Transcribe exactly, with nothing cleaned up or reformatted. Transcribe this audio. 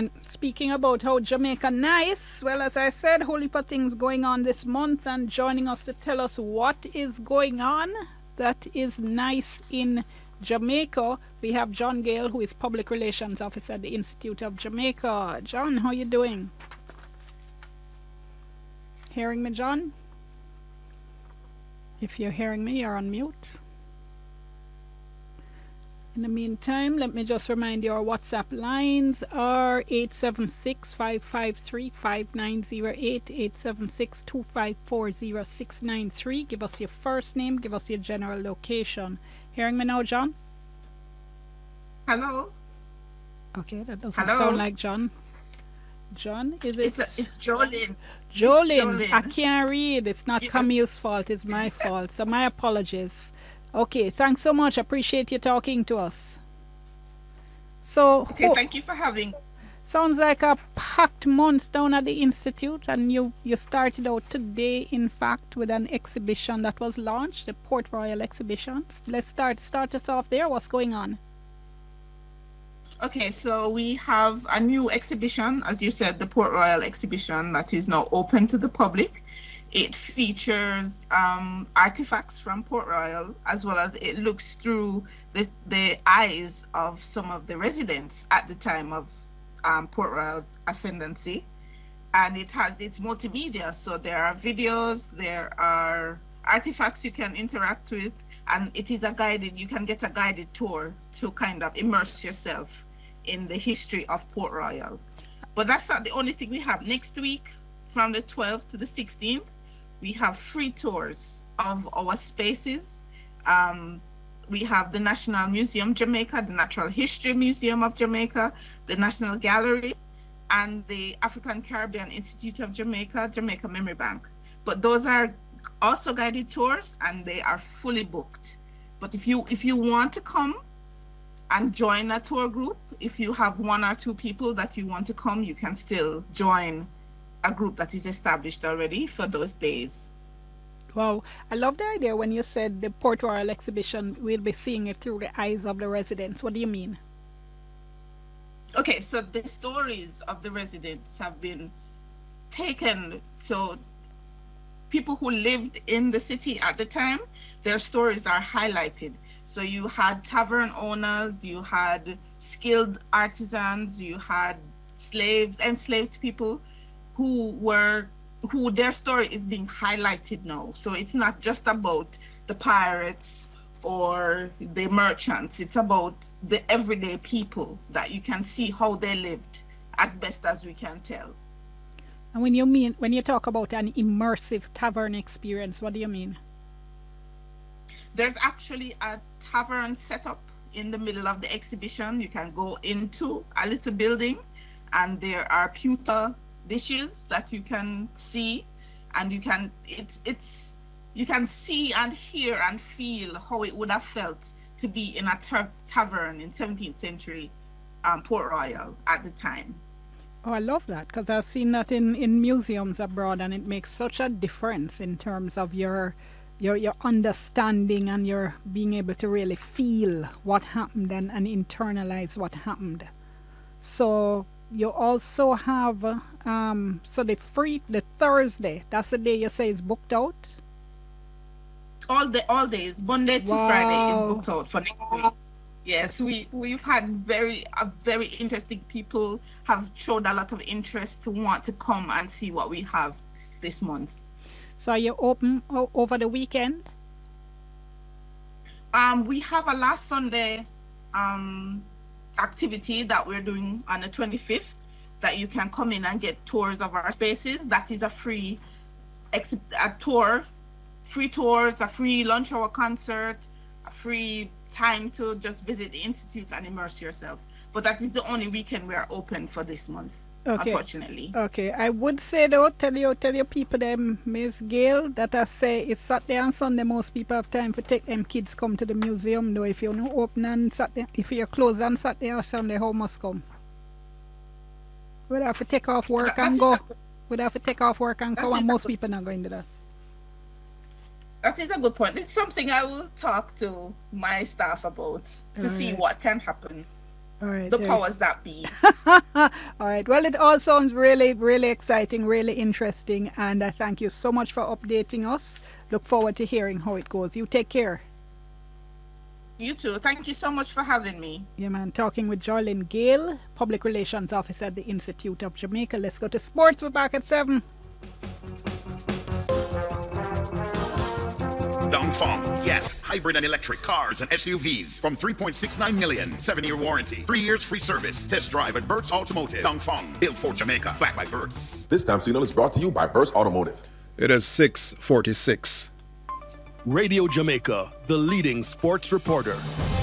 Speaking about how Jamaica nice, well, as I said, whole heap of things going on this month, and joining us to tell us what is going on that is nice in Jamaica, we have John Gale, who is Public Relations Officer at the Institute of Jamaica. John, how you doing? Hearing me, John? If you're hearing me, you're on mute. In the meantime, let me just remind you our WhatsApp lines are eight seven six, five five three, five nine zero eight, eight seven six, two five four, zero six nine three. Give us your first name, give us your general location. Hearing me now, John? Hello? Okay, that doesn't Hello? sound like John. John, is it? It's, a, it's Jolene. Jolene, It's Jolene. I can't read. It's not Yes. Camille's fault, it's my fault. So my apologies. Okay, thanks so much. Appreciate you talking to us. So, Okay, ho- thank you for having. sounds like a packed month down at the Institute, and you, you started out today, in fact, with an exhibition that was launched, the Port Royal exhibition. Let's start, start us off there. What's going on? Okay, so we have a new exhibition, as you said, the Port Royal exhibition that is now open to the public. It features um, artifacts from Port Royal, as well as it looks through the, the eyes of some of the residents at the time of um, Port Royal's ascendancy. And it has its multimedia, so there are videos, there are artifacts you can interact with, and it is a guided, you can get a guided tour to kind of immerse yourself in the history of Port Royal. But that's not the only thing we have. Next week, from the twelfth to the sixteenth, we have free tours of our spaces. Um, we have the National Museum Jamaica, the Natural History Museum of Jamaica, the National Gallery, and the African Caribbean Institute of Jamaica, Jamaica Memory Bank. But those are also guided tours, and they are fully booked. But if you if you want to come and join a tour group, if you have one or two people that you want to come, you can still join a group that is established already for those days. Wow, I love the idea when you said the Port Royal exhibition, we'll be seeing it through the eyes of the residents. What do you mean? Okay, so the stories of the residents have been taken, so people who lived in the city at the time, their stories are highlighted. So you had tavern owners, you had skilled artisans, you had slaves, enslaved people who were, who their story is being highlighted now. So it's not just about the pirates or the merchants, it's about the everyday people that you can see how they lived as best as we can tell. And when you mean, when you talk about an immersive tavern experience, what do you mean? There's actually a tavern set up in the middle of the exhibition. You can go into a little building, and there are pewter dishes that you can see, and you can it's it's you can see and hear and feel how it would have felt to be in a ta- tavern in seventeenth century um, Port Royal at the time. Oh, I love that, because I've seen that in, in museums abroad, and it makes such a difference in terms of your your your understanding and your being able to really feel what happened and, and internalize what happened. So you also have um so the free the Thursday, that's the day you say is booked out. All the all days, Monday to Friday is Wow. booked out for next week. Yes, we we've had very uh, very interesting people have showed a lot of interest to want to come and see what we have this month. So are you open o- over the weekend? Um, we have a last Sunday um activity that we're doing on the twenty-fifth that you can come in and get tours of our spaces. That is a free ex- a tour, free tours, a free lunch hour concert, a free time to just visit the institute and immerse yourself. But that is the only weekend we are open for this month, Okay. unfortunately. Okay, I would say though, tell you, tell your people them, Miss Gail, that I say it's Saturday and Sunday. Most people have time to take them kids come to the museum. Though if you're not open on Saturday, if you're closed on Saturday or Sunday, how must come? We'd have to take off work That, and that is go. a, We'd have to take off work and that go, and is a most good, people not going to that. that is a good point. It's something I will talk to my staff about All to see right. what can happen. All right, the there. powers that be. All right. Well, it all sounds really, really exciting, really interesting. And I thank you so much for updating us. Look forward to hearing how it goes. You take care. You too. Thank you so much for having me. Yeah, man. Talking with Jarlyn Gale, Public Relations Officer at the Institute of Jamaica. Let's go to sports. We're back at seven. Dongfeng, yes, hybrid and electric cars and S U Vs from three point six nine million, seven-year warranty, three years free service. Test drive at Burt's Automotive. Dongfeng, built for Jamaica, backed by Burt's. This time signal is brought to you by Burt's Automotive. It is six forty-six. Radio Jamaica, the leading sports reporter.